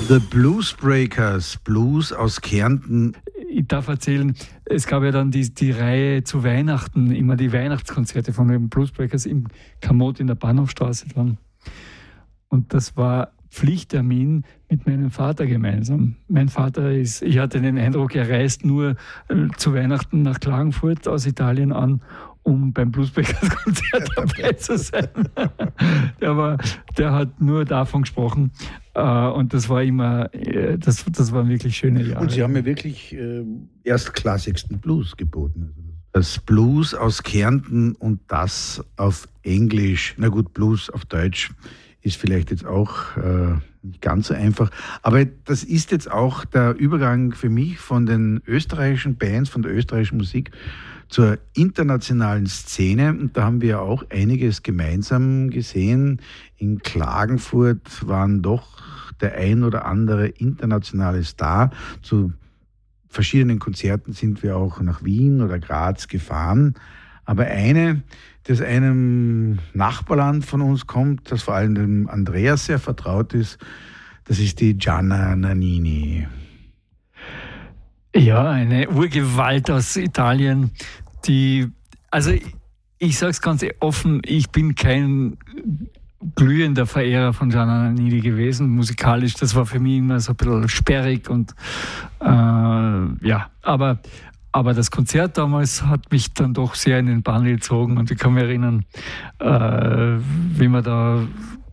The Bluesbreakers, Blues aus Kärnten. Ich darf erzählen, es gab ja dann die Reihe zu Weihnachten, immer die Weihnachtskonzerte von den Bluesbreakers im Kamot in der Bahnhofstraße dann. Und das war Pflichttermin mit meinem Vater gemeinsam. Mein Vater ich hatte den Eindruck, er reist nur zu Weihnachten nach Klagenfurt aus Italien an, um beim Bluesbreakers-Konzert dabei zu sein. Der hat nur davon gesprochen. Und das war immer, das waren wirklich schöne Jahre. Und Sie haben ja wirklich erstklassigsten Blues geboten. Das Blues aus Kärnten und das auf Englisch. Na gut, Blues auf Deutsch ist vielleicht jetzt auch nicht ganz so einfach. Aber das ist jetzt auch der Übergang für mich von den österreichischen Bands, von der österreichischen Musik zur internationalen Szene. Und da haben wir auch einiges gemeinsam gesehen. In Klagenfurt waren doch der ein oder andere internationale Star. Zu verschiedenen Konzerten sind wir auch nach Wien oder Graz gefahren. Aber eine, das einem Nachbarland von uns kommt, das vor allem dem Andreas sehr vertraut ist, das ist die Gianna Nannini. Ja, eine Urgewalt aus Italien, also ich sage es ganz offen, ich bin kein glühender Verehrer von Gianna Nannini gewesen, musikalisch, das war für mich immer so ein bisschen sperrig und aber das Konzert damals hat mich dann doch sehr in den Bann gezogen und ich kann mich erinnern, wie wir da